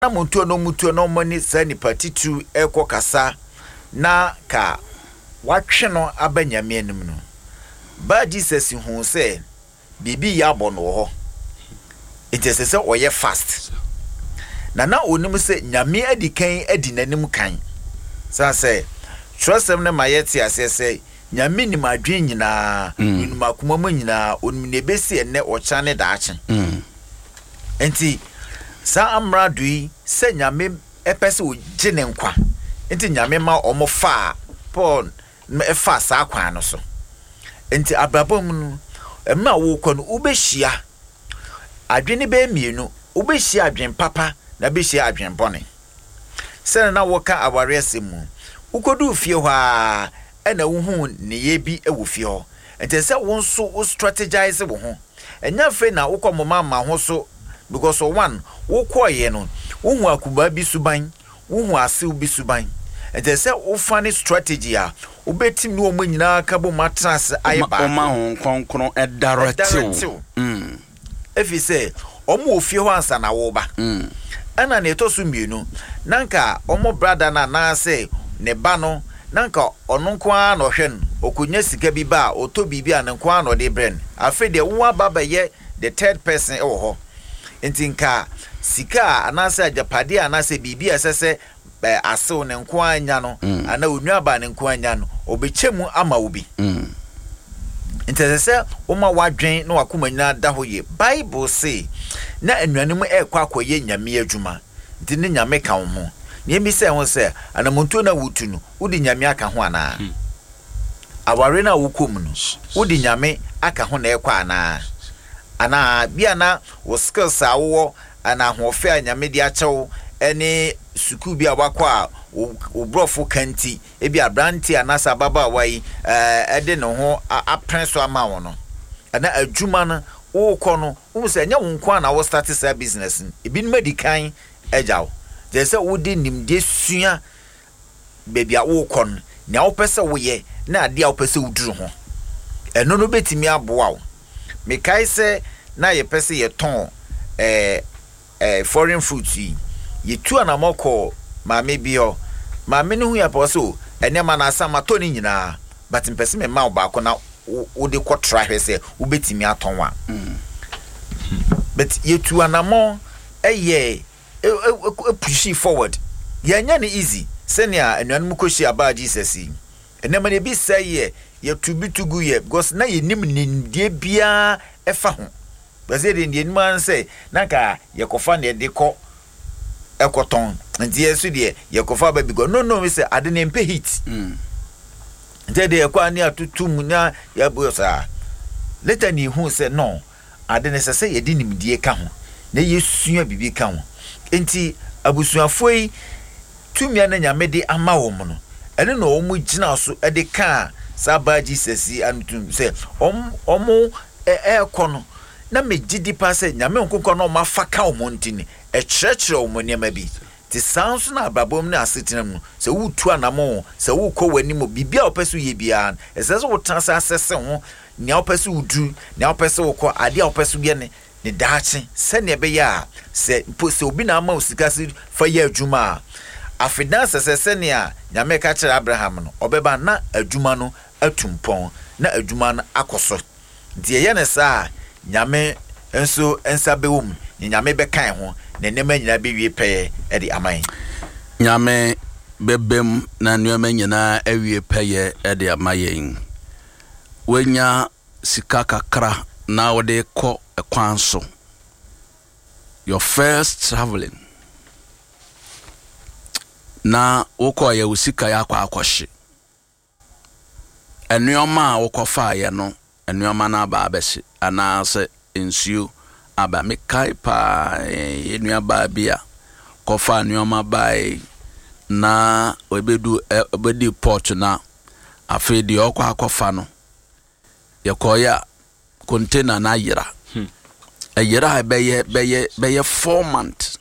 na mutuo no mani sa nipa titu eko kasa na ka watwe no abanyame anim no ba Jesus hu se bibi ya bo no ho intesese oye fast na onim se nyame adikan adi nanim kan sa se trustem na mayeti asese nyame ni madwen nyina nim akoma ma nyina onim ne besi enne ocha ne daache enti sa amradui se nyame epese o gine nkwa enti nyame ma omofa Paul efa sa kwan no so enti abrabom no emma wo kɔ no ubehia adwene be mienu ubehia adwen papa na behia adwen bɔne se na wo ka aware asemu ukodu fie hɔ a ɛna wo hu ne ye bi ewo fie hɔ enti se wo nso wo strategize wo ho enya fe na wo kɔ mama ho so because one wo kɔ ye no wo hu akuba bi suban wo hu asew bi suban enti se wo fane strategy a obetim no mo nyina ka bo matras ayeba oma ho konkron edaretew efi se omo ofie ho ansa na wo ba ana ne to so mienu nanka omo brother na se ne ba no nanka ono nko a no hwe no okonya sika bi ba oto bibi an nko a no de bren afi de wo aba ba ye the third person e wo ho ntinka sika anase ajapade anase bibi asese asew ne nko anya no ana onuaba ne nko anya no obechemu ama obi intesese oma wadwen na wakoma nyina da ho ye Bible say na anuanem ekwa akoye nyame adwuma nti ne nyame ka wo ho ne mi se ho se anamonto na wutu no wodi nyame aka ho ana aware na wokom no wodi nyame aka ho na ekwa ana bia na wo skills awo ana hofe nyame di achew ene suku bi awakwa obrofo kanti ebi abranti anasa baba wai ede no ho aprenso ama wono ana adwuma no wo kɔ no wo se nya wonko na wo start sa business ebi nma di kan ejaw je se wo di nimde sua bebi a wo kɔ no nya wo pese wo ye na ade a wo pese wuduru ho eno no betimi aboa wo me kai se na ye pese ye ton foreign fruits ye tu anamoko maame bi ho maame ne hu ya poso enema na asama to ni nyina but mpese me ma ba ko na wo de ko try hwese wo betimi aton wa but ye tu anamo eye push forward ye nya ne easy senia anuanum ko hia ba Jesus enema ne bi say ye to be to go ye because na ye nim nimdie bia efa ho base de ndie man say naka ye kofa ne de ko ekoton nti yesu de ye kofa ba bi go no we say ade ne mpe hit nti de ekwa ni atutum na ya bo sa later ni hu say no ade ne say ye di nimdie ka ho na yesua bibi ka ho nti abusuafoi tumia na nyame de ama wo mo no ene no wo mu gina so e de ka sa ba Jesus antum say omo ekono na megidi pa se nyame nkonko no ma faka o montini e kyerɛkyerɛ o monema bi ti sanso na ababom na asetenam no se wutu anamo se wukɔ wani mo bibia opesu ye bia esese wo tansa asese ho nya opesu wudu nya opesu wukɔ ade opesu bia ne daache se ne be ya se se obi na ama osika se fa ye adwuma afida se ne a nyame ka kyerɛ Abraham no obeba na adwuma no atumpɔn na adwuma no akoso die ye ne sa nyame enso ensa bewum nyame be kan ho na nema nyina be wie pɛ e di aman nyame bebem na nema nyina awie pɛ e di amayen wenya sika kakra na wode kɔ ekwan so your first traveling na wokɔ ya usika ya kwa akɔhye enuoma wokɔfa ya no enuoma na ba abɛhye anase ensuo aba mekai pa enuaba bia kofa enuoma bai na obedi port na afedi okwa akofa no yekoya container na yira ayira beye 4 months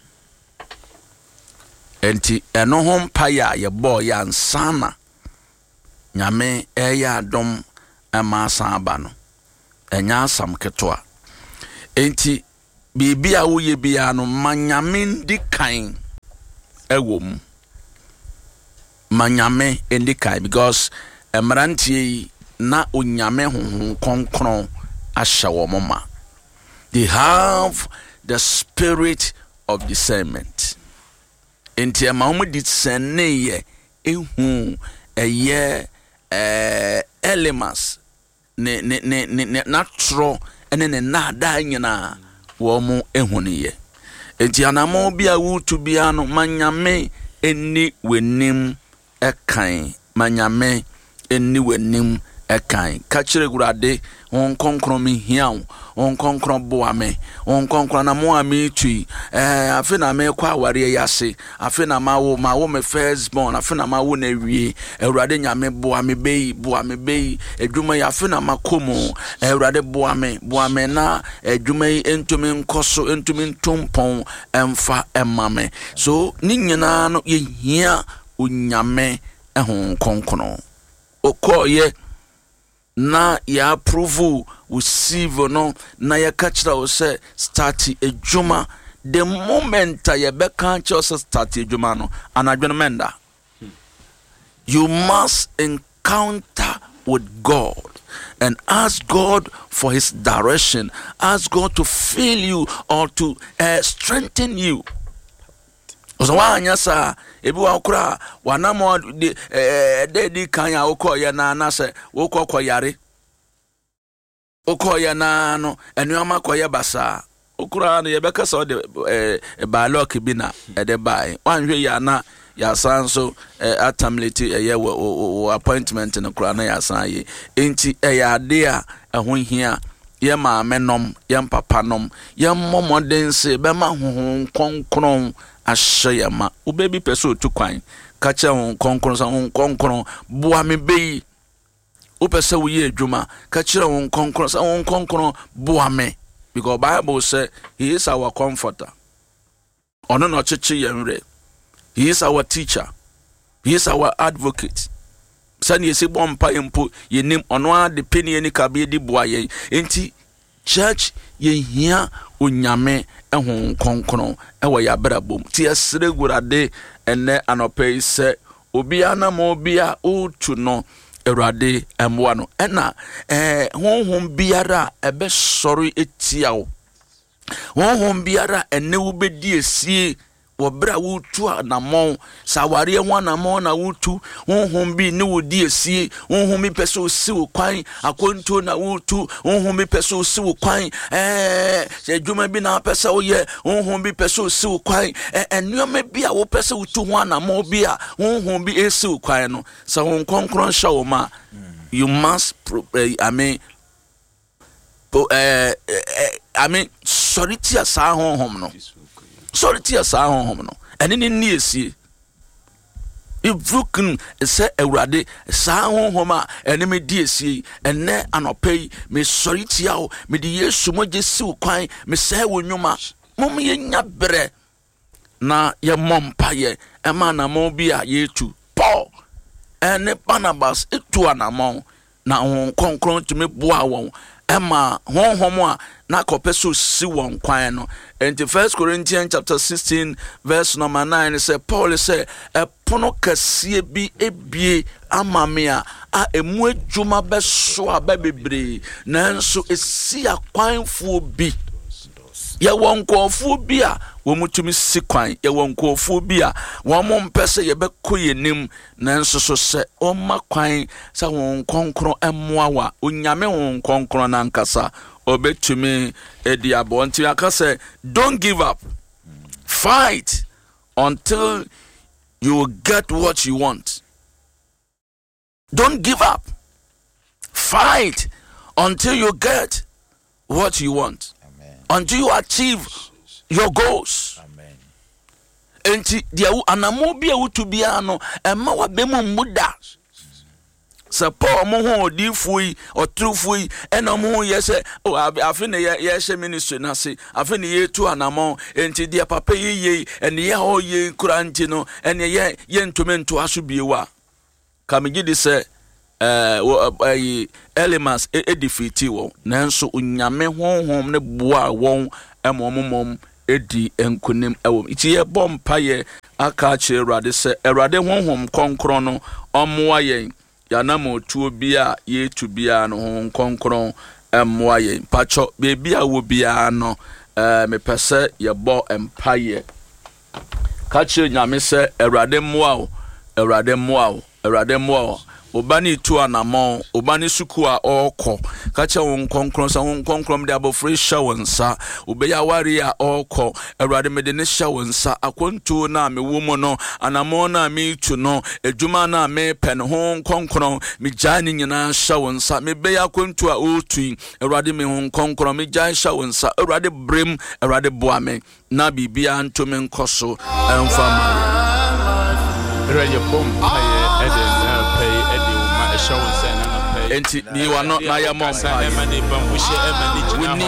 enti eno ho mpaya ye bo ya nsana nyame eya dom ama san aba no enya asam ketwa enti bibia wo ye bia no manyame ndi kan ewom manyame endikai because emrantie na onyame honhom konkron ahya wo mama. They have the spirit of discernment. Enti amamo discerne ye ehu eye elemas ne natro ene ne nada nyina wo mu ehu ne ye. Enti anamo bia wutu bia no manyame eni wenim ekan manyame eni wenim ekan kachire gurade on konkron mi hiaw on konkron boame on konkron na mo ami tui afi na me kwa aware yase afi na mawo me first born afi na mawo na wie ewurade nyame boame bei edwuma ya afi na makomo ewurade boame na edwuma yi entumi nkoso entumi ntompon emfa emame so ni nyina no ye hia onyame ehon konkron okoye na ya approve receive no na ya kachira o se start ejuma the moment ya be kan che o se start ejuma no anadwene menda you must encounter with God and ask God for his direction, ask God to fill you or to strengthen you. Ozawanya sa ebi wa kura wanamo de kanya okoye na na se wokokoyare okoye na no enuama koye basa okura na yebeka so de balok bi na de bai wanhwe ya na ya sanso atamleti eye appointment na kura na ya san ye enti ya de a ho hia ye maame nom ye papa nom ye momodense be ma honhon konkron ashayama ubebi peso tukwan kacha hon konkron sa hon konkron boa me bei upese wuye adwuma kacha hon konkron sa hon konkron boa me because Bible say he is our comforter ono no cheche yenre he is our teacher he is our advocate sani yesi bompa empo yenim ono a de peni ni kabe di boa ye enti church ye hia onyame ehon konkron ewo ya brabom ti esre gurade ene anope se obia na mo bia otu no erade emwa no ena honhom biara ebe sori etiawo honhom biara ene wo bedi esie wobra wutu anamon saware ho anamon na wutu honhom bi ne wodi esie honhom bi pese osi wo kwan akonto na wutu honhom bi pese osi wo kwan se dwuma bi na pese oye honhom bi pese osi wo kwan enuoma bi a wo pese wutu ho anamon bi a honhom bi esi wo kwan no sa hon konkron shawo ma you must sorry tia sa honhom no sorry tia sa honhom no ene ni esie ivukun se ewrade sa honhom a ene me di esie ene anopei me sorry tia o me di Yesu moje si kwan me se wonwuma mom ye nya bre na ye mompa ye ema na mo bia ye tu Paul ene Barnabas etu anamon na hon konkron tumi boa won ema honhom a na kopeso si won kwan no enti 1 Corinthians chapter 16 verse number 9 say Paul say epono kasie bi ebie amamea a emu adwuma beso ababebre nanso esi akwanfo bi ye won kofu bi a wo mutumi si kwan ye won kofu bi a wo mo mpese ye bekoyenim nanso so se o makwan sa won konkron emoawa onyame won konkron na nkasa obetumi ediabo nti akase don't give up, fight until you get what you want. Don't give up, fight until you get what you want. Amen. Until you achieve your goals. Amen. Enti dia anamo bia wutubia no ema wa bemu muda se Paul mo ho odifui otrufui ena mo ho yese o afi ne ye hye ministry na se afi ne ye tu anamo enti dia papa ye ene ye ho ye kuranti no ene ye ntomento aso biewa kamegidi se elements edifiti wo nanso onyame honhom ne boa won emomomom edi enkunim ewo iti ye bom paye aka che Awurade se Awurade honhom konkron no ommoa yen yanamo tuo bia ye tu bia no honhom konkron emmoa yen pacho bebia wo bia no me pese ye bo empaye ka che nyame se Awurade mmoa o Awurade mmoa o Awurade mmoa o obani tu anamon obani suku a okọ kacha won konkron sa won konkron de abofre hya wonsa obeya ware a okọ Awurade me de ne hya wonsa akontu na me wo mu no anamon na me tu no adwuma na me pen ho konkron me gya ni nyina hya wonsa me beya akontu a otu Awurade me ho konkron me gya hya wonsa Awurade brem Awurade boa me na bibia ntome nkoso emfama Awurade bom paye eden enti ni wano na ya mo